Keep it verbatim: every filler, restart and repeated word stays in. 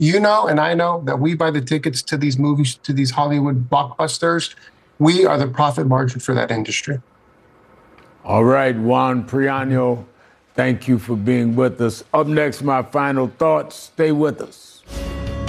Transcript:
You know, and I know that we buy the tickets to these movies, to these Hollywood blockbusters. We are the profit margin for that industry. All right, Juan Priano, thank you for being with us. Up next, my final thoughts. Stay with us.